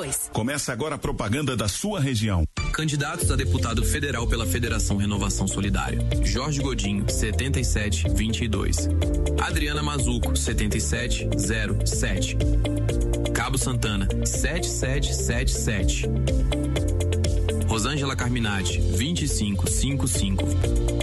22. Começa agora a propaganda da sua região. Candidatos a deputado federal pela Federação Renovação Solidária: Jorge Godinho, 7722. Adriana Mazuco, 7707. Cabo Santana, 7777. Rosângela Carminati, 2555.